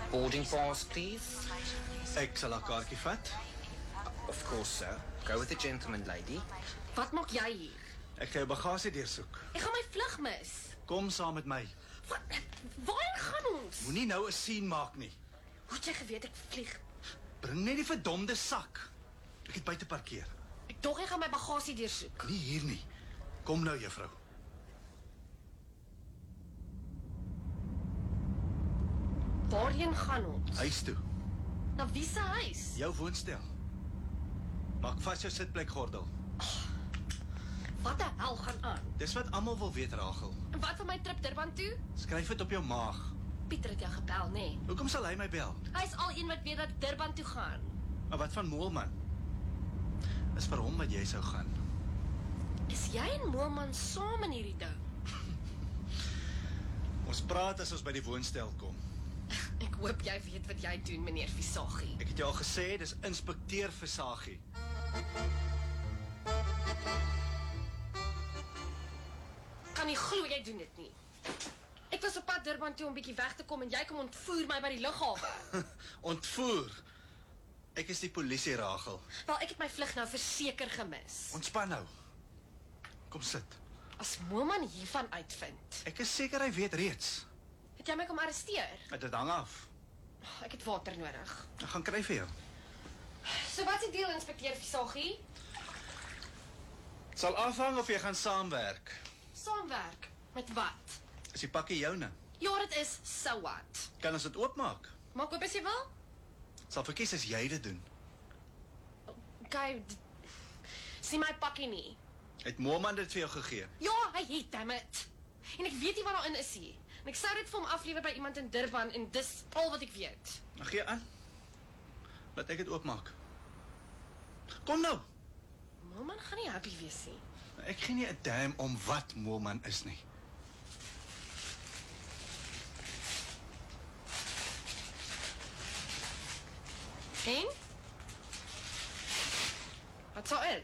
Boarding pass, please. Ek sal haar kaartjie vat. Of course, sir. Go with the gentleman, lady. Wat maak jy hier? Ek gaan jou bagasie deursoek. Ek gaan my vlug mis. Kom saam met my. Waarheen gaan ons? Moenie nou 'n scene maak nie. Hoe het jy geweet ek vlieg? Bring net die verdomde sak. Ek het buite parkeer. Ek dog jy gaan my bagasie deursoek. Nie hier nie. Kom nou, juffrou. Waarheen gaan ons? Huis toe. Na wie se huis? Jou woonstel. Maak vas jou sitplekgordel. Wat die hel gaan aan? Dis wat almal wil weet, Rachel. En wat van my trip Durban toe? Skryf dit op jou maag. Pieter het jou gebel, nê? Nee. Hoekom sal hy my bel? Hy is al een wat weet dat ek Durban toe gaan. Maar wat van Moelman? Is vir hom wat jy sou gaan. Is jy en Moelman saam in hierdie ding? Ons praat as ons by die woonstel kom. Ek hoop jy weet wat jy doen, meneer Visagie. Ek het jou al gesê, dis inspekteur Visagie. Kan nie glo jy doen dit nie. Ek was op pad Durban toe om bietjie weg te kom en jy kom ontvoer my by die lughawe. Ontvoer. Ek is die polisie, Rachel. Wel, ek het my vlug nou verseker gemis. Ontspan nou. Kom sit. As Moelman hiervan uitvind, Ek is seker hy weet reeds. het jy my kom arresteer? Dit hang af. Ek het water nodig. Ek gaan kry vir jou. So wat is die deal, inspekteur Visagie? Sal afhang of jy gaan saamwerk. Saamwerk? Met wat? Is die pakkie joune? Ja, dit is so wat. Kan ons dit oopmaak? Maak oop as jy wil? Sal verkies as jy dit doen. Kyk, sien my pakkie nie. Het Moelman dit vir jou gegee? Ja, hy het, dammit. En ek weet nie wat daarin is nie. En ek sou dit vir hom aflewer by iemand in Durban en dis al wat ek weet. Nou gee aan. Laat ek dit oopmaak. Kom nou. Moelman gaan nie happy wees nie. Ek gee nie 'n damn om wat Moelman is nie. En? Wat sou in?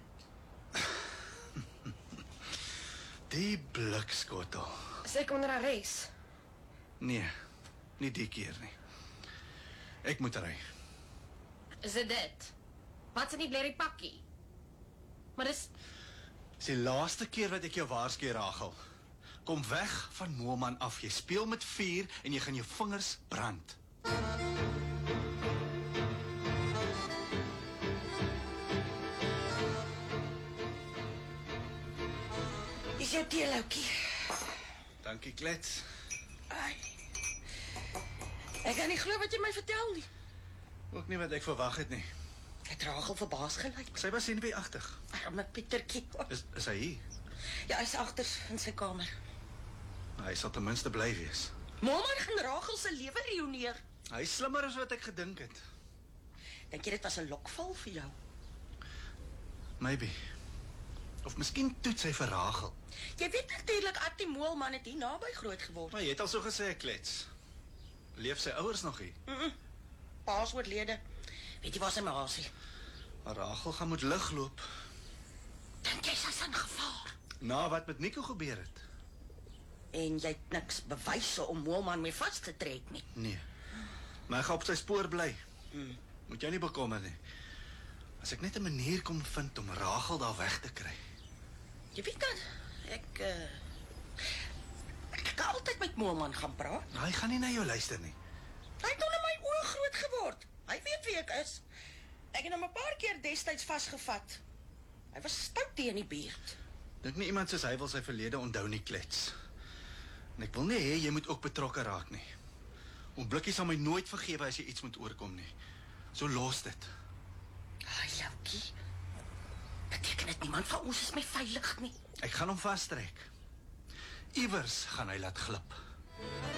Die blikskottel. Is ek onder arrest? Nee, nie die keer nie. Ek moet ry. Is dit? Wat is in die blerrie pakkie? Maar dis... Dis die laaste keer wat ek jou waarsku, Rachel. Kom weg van Moelman af. Jy speel met vuur en jy gaan jou vingers brand. Is jou teeloukie? Dankie, klets. Ai. Ek kan nie glo wat jy my vertel nie. Ook nie wat ek verwag het nie. Het Rachel verbaas gelyk. Sy was senuweeagtig. Arme Pietertjie. Is hy hier? Ja, hy is agter in sy kamer. Hy sal ten minste bly wees. Moelman gaan Rachel se lewe reuneer. Hy is slimmer as wat ek gedink het. Dink jy dit was 'n lokval vir jou? Maybe. Of miskien toets hy vir Rachel. Jy weet natuurlik Attie Moelman het hier naby groot geword. Maar jy het al so gesê, klets. Leef sy ouers nog hier? Pa's oorlede. Weet jy waar sy ma is? Maar Rachel gaan moet lig loop. Dink jy sy's in gevaar? Na wat met Nico gebeur het? En jy het niks bewyse om Moelman mee vas te trek nie. Nee. Maar ek gaan op sy spoor bly. Moet jy nie bekommer nie. As ek net 'n manier kom vind om Rachel daar weg te kry. Jy weet dan, ek kan altyd met Moelman gaan praat. Hy gaan nie na jou luister nie. Hy het onder my oë groot geword. Hy weet wie ek is. Ek het hom 'n paar keer destyds vasgevat. Hy was stout teen die buurt. Dink nie iemand soos hy wil sy verlede onthou nie, klets. En ek wil nie hê jy moet ook betrokke raak nie. Om Blikkie sal my nooit vergewe as jy iets moet oorkom nie. So los dit. Ai, Loukie. Beteken dit niemand van ons is my veilig nie? Ek gaan hom vastrek. Iewers gaan hy laat glip.